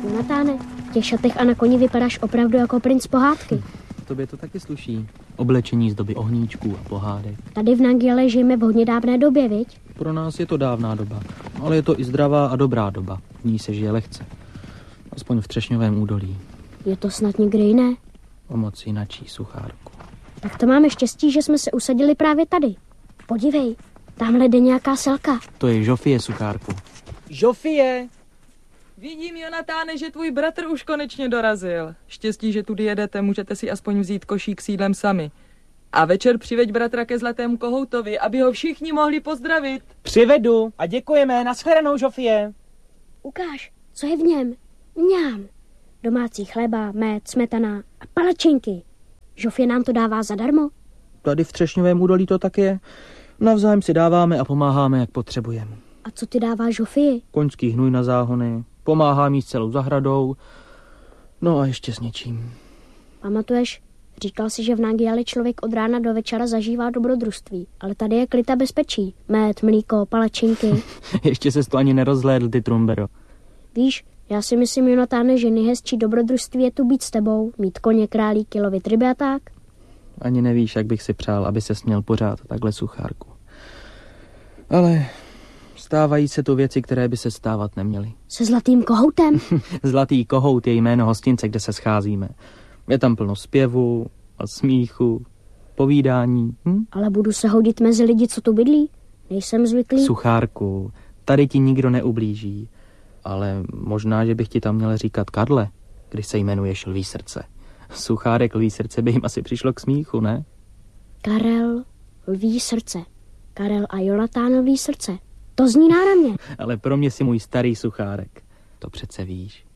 Jonatáne, v těch šatech a na koni vypadáš opravdu jako princ pohádky. Tobě to taky sluší. Oblečení z doby ohníčků a pohádek. Tady v Nangyale žijeme v hodně dávné době, viď? Pro nás je to dávná doba, ale je to i zdravá a dobrá doba. V ní se žije lehce. Aspoň v Třešňovém údolí. Je to snad někde jiné? O moc jinačí, Suchárku. Tak to máme štěstí, že jsme se usadili právě tady. Podívej, tamhle jde nějaká selka. To je Žofie, Suchárku. Žofie! Vidím, Jonatáne, že tvůj bratr už konečně dorazil. Štěstí, že tudy jedete, můžete si aspoň vzít košík s jídlem sami. A večer přiveď bratra ke Zlatému kohoutovi, aby ho všichni mohli pozdravit. Přivedu a děkujeme, nashledanou, Žofie. Ukáž, co je v něm. Mňám. Domácí chleba, med, smetana a palačinky. Žofie nám to dává zadarmo. Tady v Třešňovém údolí to tak je. Navzájem si dáváme a pomáháme, jak potřebujeme. A co ty dává Žofii? Koňský hnůj na záhony, pomáhám jí s celou zahradou, no a ještě s něčím. Pamatuješ, říkal si, že v Nangyale člověk od rána do večera zažívá dobrodružství, ale tady je klid a bezpečí. Med, mlíko, palačinky. Ještě ses to ani nerozhlédl, ty trumbero. Víš, já si myslím, Jonatáne, že nejhezčí dobrodružství je tu být s tebou, mít koně, králíky, lovit ryby a tak. Ani nevíš, jak bych si přál, aby se směl pořád takhle, Suchárku. Ale stávají se tu věci, které by se stávat neměly. Se Zlatým kohoutem? Zlatý kohout je jméno hostince, kde se scházíme. Je tam plno zpěvu a smíchu, povídání. Ale budu se hodit mezi lidi, co tu bydlí? Nejsem zvyklý. Suchárku, tady ti nikdo neublíží. Ale možná, že bych ti tam měl říkat Karle, když se jmenuješ Lví srdce. Suchárek Lví srdce by jim asi přišlo k smíchu, ne? Karel Lví srdce. Karel a Jonatán Lví srdce. To zní náramně. Ale pro mě si můj starý Suchárek. To přece víš.